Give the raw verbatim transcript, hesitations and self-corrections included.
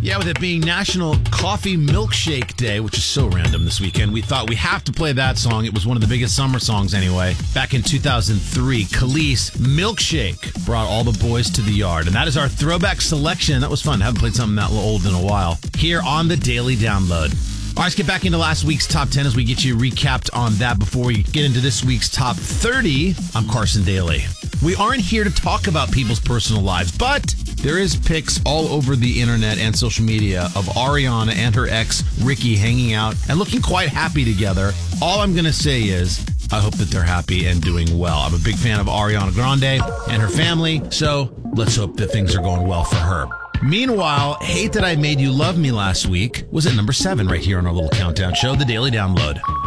Yeah, with it being National Coffee Milkshake Day, which is so random this weekend, we thought we have to play that song. It was one of the biggest summer songs anyway. Back in two thousand three, Khalees, Milkshake, brought all the boys to the yard. And that is our throwback selection. That was fun. I haven't played something that old in a while. Here on the Daily Download. All right, let's get back into last week's top ten as we get you recapped on that before we get into this week's top thirty. I'm Carson Daly. We aren't here to talk about people's personal lives, but there is pics all over the internet and social media of Ariana and her ex, Ricky, hanging out and looking quite happy together. All I'm going to say is I hope that they're happy and doing well. I'm a big fan of Ariana Grande and her family, so let's hope that things are going well for her. Meanwhile, Hate That I Made You Love Me last week was at number seven right here on our little countdown show, The Daily Download.